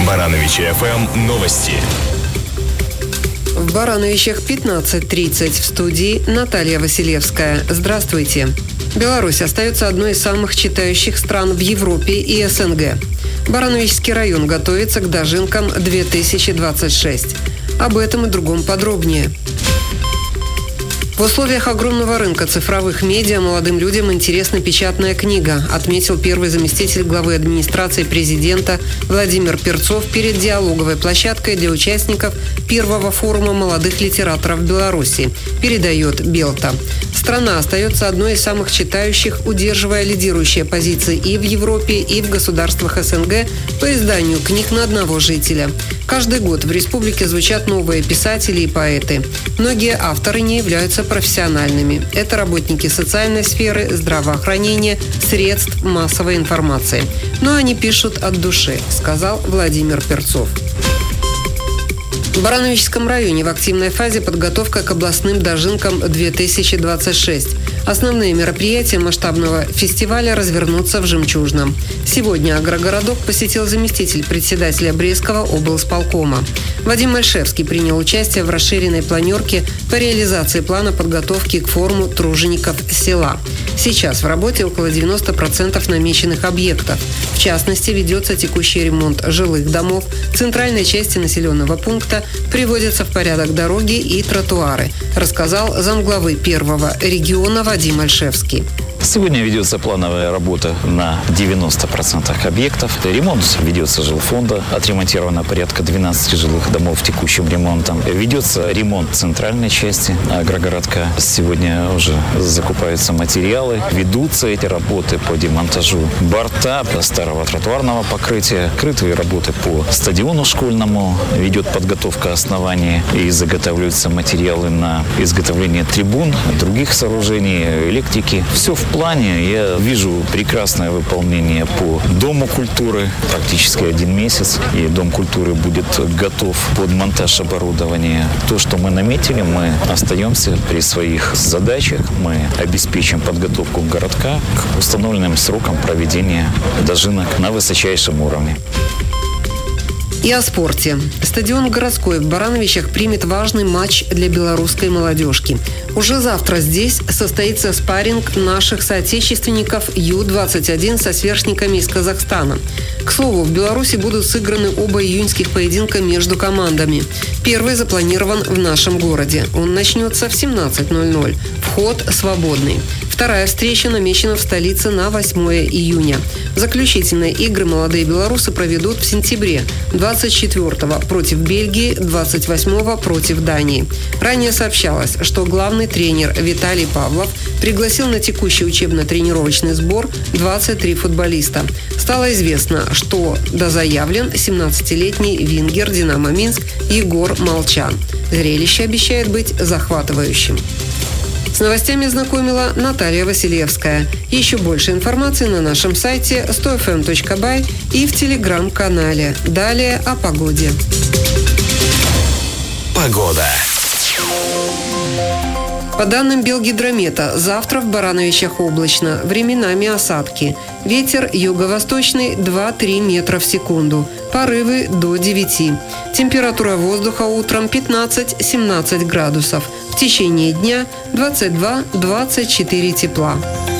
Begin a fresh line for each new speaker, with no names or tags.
Барановичи ФМ новости.
В Барановичах 15:30. В студии Наталья Василевская. Здравствуйте. Беларусь остается одной из самых читающих стран в Европе и СНГ. Барановичский район готовится к Дожинкам 2026. Об этом и другом подробнее. В условиях огромного рынка цифровых медиа молодым людям интересна печатная книга, отметил первый заместитель главы администрации президента Владимир Перцов перед диалоговой площадкой для участников первого форума молодых литераторов Беларуси, передает Белта. Страна остается одной из самых читающих, удерживая лидирующие позиции и в Европе, и в государствах СНГ по изданию книг на одного жителя. Каждый год в республике звучат новые писатели и поэты. Многие авторы не являются профессиональными. Это работники социальной сферы, здравоохранения, средств массовой информации. Но они пишут от души, сказал Владимир Перцов. В Барановичском районе в активной фазе подготовка к областным Дожинкам 2026. Основные мероприятия масштабного фестиваля развернутся в Жемчужном. Сегодня агрогородок посетил заместитель председателя Брестского облсполкома. Вадим Мальшевский принял участие в расширенной планерке по реализации плана подготовки к форуму тружеников села. Сейчас в работе около 90% намеченных объектов. В частности, ведется текущий ремонт жилых домов, центральной части населенного пункта, приводятся в порядок дороги и тротуары, рассказал замглавы первого региона Вадим Мальшевский.
Сегодня ведется плановая работа на 90% объектов. Ремонт ведется жилфонда. Отремонтировано порядка 12 жилых домов текущим ремонтом. Ведется ремонт центральной части агрогородка. Сегодня уже закупаются материалы. Ведутся эти работы по демонтажу борта, старого тротуарного покрытия. Крытые работы по стадиону школьному. Ведет подготовка основания и заготавливаются материалы на изготовление трибун, других сооружений, электрики. Все в плане. Я вижу прекрасное выполнение по Дому культуры. Практически 1 месяц. И Дом культуры будет готов под монтаж оборудования. То, что мы наметили, мы остаемся при своих задачах. Мы обеспечим подготовку городка к установленным срокам проведения дожинок на высочайшем уровне.
И о спорте. Стадион «Городской» в Барановичах примет важный матч для белорусской молодежки. Уже завтра здесь состоится спарринг наших соотечественников Ю-21 со сверстниками из Казахстана. К слову, в Беларуси будут сыграны оба июньских поединка между командами. Первый запланирован в нашем городе. Он начнется в 17:00. Вход свободный. Вторая встреча намечена в столице на 8 июня. Заключительные игры молодые белорусы проведут в сентябре. 24-го против Бельгии, 28-го против Дании. Ранее сообщалось, что главный тренер Виталий Павлов пригласил на текущий учебно-тренировочный сбор 23 футболиста. Стало известно, что дозаявлен 17-летний вингер «Динамо Минск» Егор Молчан. Зрелище обещает быть захватывающим. С новостями знакомила Наталья Василевская. Еще больше информации на нашем сайте 100fm.by и в телеграм-канале. Далее о погоде.
Погода.
По данным Белгидромета, завтра в Барановичах облачно, временами осадки. Ветер юго-восточный 2-3 метра в секунду. Порывы до 9. Температура воздуха утром 15-17 градусов. В течение дня 22-24 тепла.